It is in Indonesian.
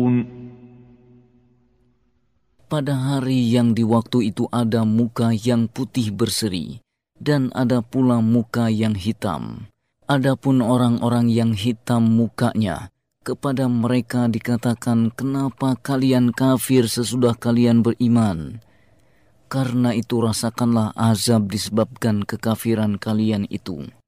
Pada hari yang di waktu itu ada muka yang putih berseri, dan ada pula muka yang hitam. Adapun orang-orang yang hitam mukanya, kepada mereka dikatakan, "Kenapa kalian kafir sesudah kalian beriman? Karena itu rasakanlah azab disebabkan kekafiran kalian itu."